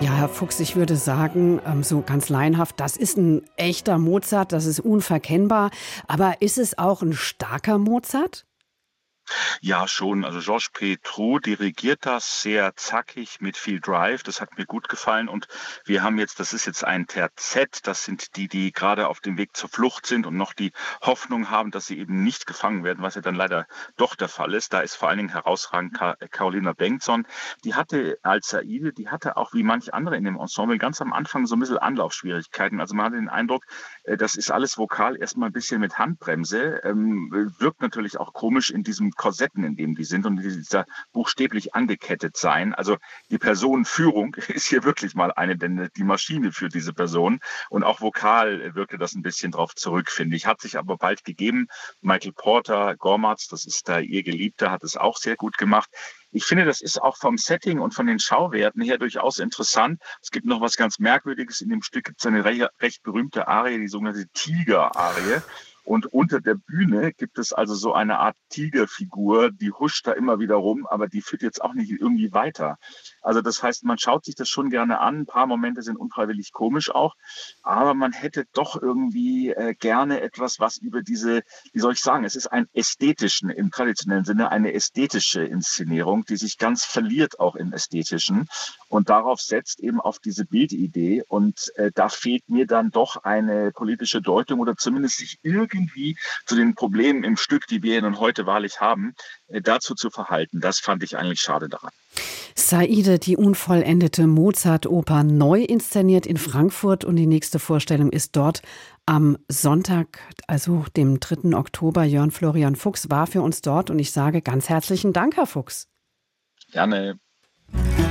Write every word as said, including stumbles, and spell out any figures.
Ja, Herr Fuchs, ich würde sagen, ähm, so ganz laienhaft, das ist ein echter Mozart, das ist unverkennbar. Aber ist es auch ein starker Mozart? Ja, schon. Also Georges Petrou dirigiert das sehr zackig mit viel Drive. Das hat mir gut gefallen. Und wir haben jetzt, das ist jetzt ein Terzett. Das sind die, die gerade auf dem Weg zur Flucht sind und noch die Hoffnung haben, dass sie eben nicht gefangen werden, was ja dann leider doch der Fall ist. Da ist vor allen Dingen herausragend Ka- Carolina Bengtsson. Die hatte als Saide, die hatte auch wie manch andere in dem Ensemble ganz am Anfang so ein bisschen Anlaufschwierigkeiten. Also man hatte den Eindruck, äh, das ist alles vokal erstmal ein bisschen mit Handbremse. Ähm, wirkt natürlich auch komisch in diesem Korsetten, in dem die sind und dieser buchstäblich angekettet sein. Also die Personenführung ist hier wirklich mal eine, denn die Maschine führt diese Person und auch vokal wirkte das ein bisschen drauf zurück, finde ich. Hat sich aber bald gegeben. Michael Porter, Gormatz, das ist da ihr Geliebter, hat es auch sehr gut gemacht. Ich finde, das ist auch vom Setting und von den Schauwerten her durchaus interessant. Es gibt noch was ganz Merkwürdiges. In dem Stück gibt es eine recht, recht berühmte Arie, die sogenannte Tiger-Arie. Und unter der Bühne gibt es also so eine Art Tigerfigur, die huscht da immer wieder rum, aber die führt jetzt auch nicht irgendwie weiter. Also das heißt, man schaut sich das schon gerne an. Ein paar Momente sind unfreiwillig komisch auch, aber man hätte doch irgendwie äh, gerne etwas, was über diese, wie soll ich sagen, es ist ein ästhetischen, im traditionellen Sinne eine ästhetische Inszenierung, die sich ganz verliert auch im Ästhetischen und darauf setzt eben auf diese Bildidee. Und äh, da fehlt mir dann doch eine politische Deutung oder zumindest sich irgendwie zu den Problemen im Stück, die wir nun heute wahrlich haben, äh, dazu zu verhalten. Das fand ich eigentlich schade daran. Saide, die unvollendete Mozart-Oper, neu inszeniert in Frankfurt und die nächste Vorstellung ist dort am Sonntag, also dem dritten Oktober. Jörn Florian Fuchs war für uns dort und ich sage ganz herzlichen Dank, Herr Fuchs. Gerne.